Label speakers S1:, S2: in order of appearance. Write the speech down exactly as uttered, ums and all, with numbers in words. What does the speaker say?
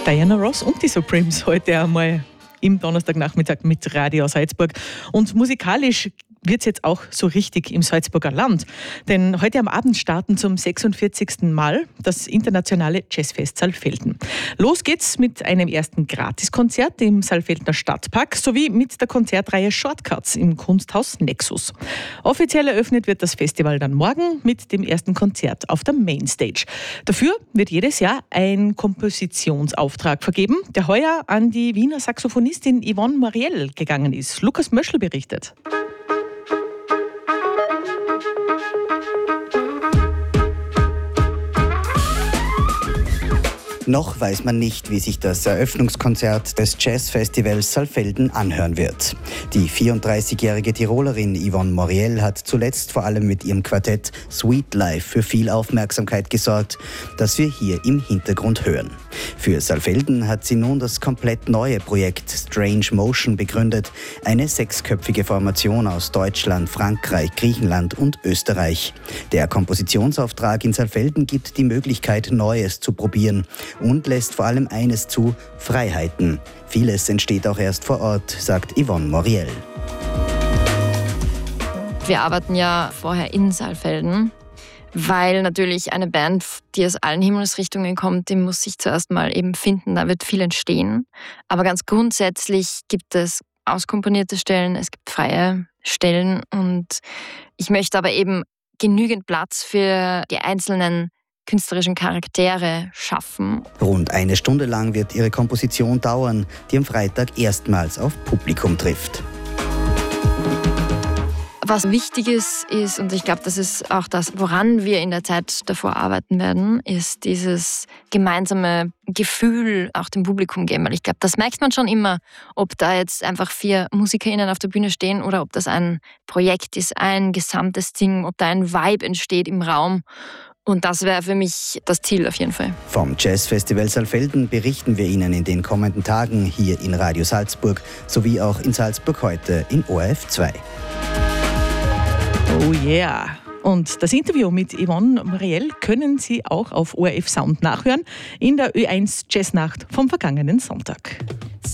S1: Diana Ross und die Supremes heute einmal im Donnerstagnachmittag mit Radio Salzburg. Und musikalisch wird es jetzt auch so richtig im Salzburger Land. Denn heute am Abend starten zum sechsundvierzigsten Mal das internationale Jazzfest Saalfelden. Los geht's mit einem ersten Gratiskonzert im Saalfeldener Stadtpark sowie mit der Konzertreihe Shortcuts im Kunsthaus Nexus. Offiziell eröffnet wird das Festival dann morgen mit dem ersten Konzert auf der Mainstage. Dafür wird jedes Jahr ein Kompositionsauftrag vergeben, der heuer an die Wiener Saxophonistin Yvonne Moriel gegangen ist. Lukas Möschel berichtet.
S2: Noch weiß man nicht, wie sich das Eröffnungskonzert des Jazzfestivals Saalfelden anhören wird. Die vierunddreißigjährige Tirolerin Yvonne Moriel hat zuletzt vor allem mit ihrem Quartett Sweet Life für viel Aufmerksamkeit gesorgt, das wir hier im Hintergrund hören. Für Saalfelden hat sie nun das komplett neue Projekt Strange Motion begründet, eine sechsköpfige Formation aus Deutschland, Frankreich, Griechenland und Österreich. Der Kompositionsauftrag in Saalfelden gibt die Möglichkeit, Neues zu probieren und lässt vor allem eines zu: Freiheiten. Vieles entsteht auch erst vor Ort, sagt Yvonne Moriel.
S3: Wir arbeiten ja vorher in Saalfelden, weil natürlich eine Band, die aus allen Himmelsrichtungen kommt, die muss sich zuerst mal eben finden, da wird viel entstehen. Aber ganz grundsätzlich gibt es auskomponierte Stellen, es gibt freie Stellen und ich möchte aber eben genügend Platz für die einzelnen künstlerischen Charaktere schaffen.
S2: Rund eine Stunde lang wird ihre Komposition dauern, die am Freitag erstmals auf Publikum trifft.
S3: Was wichtig ist, ist, und ich glaube, das ist auch das, woran wir in der Zeit davor arbeiten werden, ist dieses gemeinsame Gefühl auch dem Publikum geben. Weil ich glaube, das merkt man schon immer, ob da jetzt einfach vier MusikerInnen auf der Bühne stehen oder ob das ein Projekt ist, ein gesamtes Ding, ob da ein Vibe entsteht im Raum. Und das wäre für mich das Ziel auf jeden Fall.
S2: Vom Jazzfestival Saalfelden berichten wir Ihnen in den kommenden Tagen hier in Radio Salzburg sowie auch in Salzburg heute in O R F zwei.
S1: Oh yeah! Und das Interview mit Yvonne Moriel können Sie auch auf O R F Sound nachhören in der Ö eins Jazznacht vom vergangenen Sonntag.